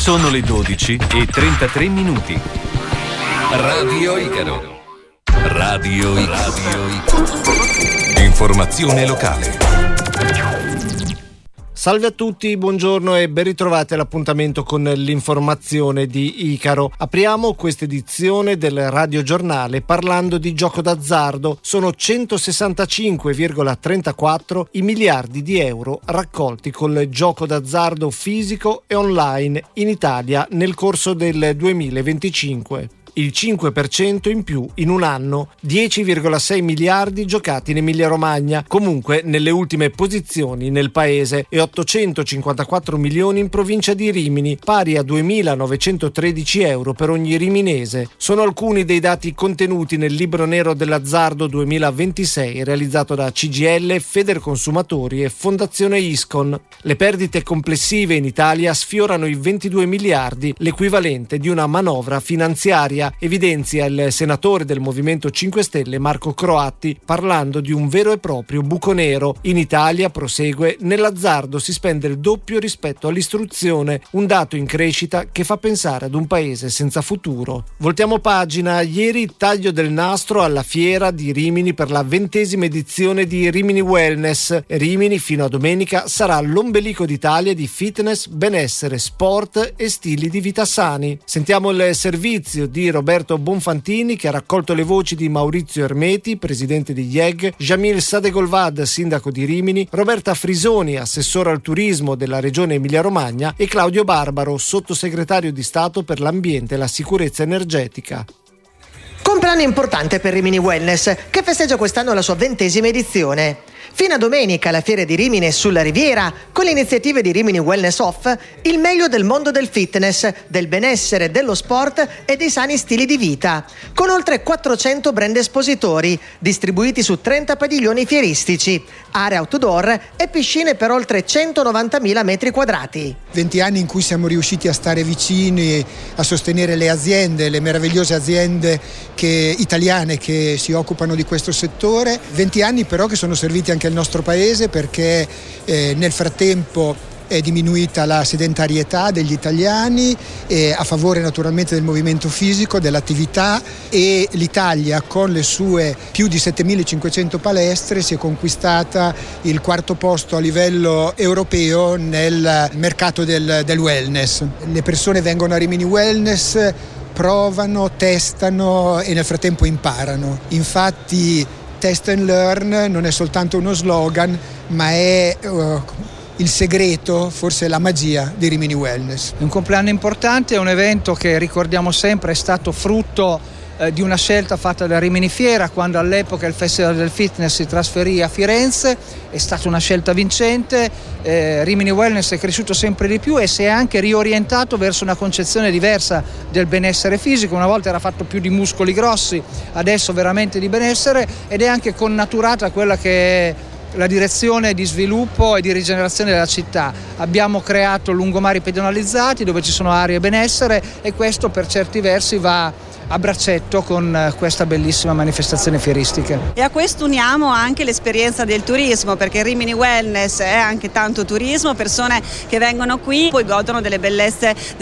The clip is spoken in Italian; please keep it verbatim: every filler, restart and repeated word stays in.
Sono le dodici e trentatré minuti. Radio Icaro. Radio Icaro. Informazione locale. Salve a tutti, buongiorno e ben ritrovati all'appuntamento con l'informazione di Icaro. Apriamo questa edizione del Radio Giornale parlando di gioco d'azzardo. Sono centosessantacinque virgola trentaquattro i miliardi di euro raccolti col gioco d'azzardo fisico e online in Italia nel corso del duemilaventicinque. Il cinque per cento in più in un anno, dieci virgola sei miliardi giocati in Emilia-Romagna, comunque nelle ultime posizioni nel paese, e ottocentocinquantaquattro milioni in provincia di Rimini, pari a duemilanovecentotredici euro per ogni riminese. Sono alcuni dei dati contenuti nel libro nero dell'azzardo duemilaventisei realizzato da C G I L, Federconsumatori e Fondazione Iscon. Le perdite complessive in Italia sfiorano i ventidue miliardi, l'equivalente di una manovra finanziaria, evidenzia il senatore del Movimento cinque Stelle Marco Croatti, parlando di un vero e proprio buco nero. In Italia, prosegue, nell'azzardo si spende il doppio rispetto all'istruzione, un dato in crescita che fa pensare ad un paese senza futuro. Voltiamo pagina. Ieri taglio del nastro alla fiera di Rimini per la ventesima edizione di Rimini Wellness. Rimini fino a domenica sarà l'ombelico d'Italia di fitness, benessere, sport e stili di vita sani. Sentiamo il servizio di Roberto Bonfantini, che ha raccolto le voci di Maurizio Ermeti, presidente di I E G, Jamil Sadegolvad, sindaco di Rimini, Roberta Frisoni, assessore al turismo della regione Emilia-Romagna, e Claudio Barbaro, sottosegretario di Stato per l'ambiente e la sicurezza energetica. Compleanno importante per Rimini Wellness, che festeggia quest'anno la sua ventesima edizione. Fino a domenica la fiera di Rimini è sulla Riviera, con le iniziative di Rimini Wellness Off, il meglio del mondo del fitness, del benessere, dello sport e dei sani stili di vita, con oltre quattrocento brand espositori, distribuiti su trenta padiglioni fieristici, aree outdoor e piscine per oltre centonovantamila metri quadrati. venti anni in cui siamo riusciti a stare vicini, a sostenere le aziende, le meravigliose aziende che, italiane che si occupano di questo settore, venti anni però che sono serviti anche al nostro paese, perché eh, nel frattempo è diminuita la sedentarietà degli italiani, eh, a favore naturalmente del movimento fisico, dell'attività, e l'Italia con le sue più di settemilacinquecento palestre si è conquistata il quarto posto a livello europeo nel mercato del, del wellness. Le persone vengono a Rimini Wellness, provano, testano e nel frattempo imparano. Infatti Test and Learn non è soltanto uno slogan, ma è uh, il segreto, forse la magia di Rimini Wellness. È un compleanno importante, è un evento che ricordiamo sempre è stato frutto eh, di una scelta fatta da Rimini Fiera, quando all'epoca il Festival del Fitness si trasferì a Firenze. È stata una scelta vincente, eh, Rimini Wellness è cresciuto sempre di più e si è anche riorientato verso una concezione diversa del benessere fisico. Una volta era fatto più di muscoli grossi, adesso veramente di benessere, ed è anche connaturata quella che è la direzione di sviluppo e di rigenerazione della città. Abbiamo creato lungomari pedonalizzati dove ci sono aree benessere, e questo per certi versi va a braccetto con questa bellissima manifestazione fieristica. E a questo uniamo anche l'esperienza del turismo, perché Rimini Wellness è anche tanto turismo, persone che vengono qui poi godono delle bellezze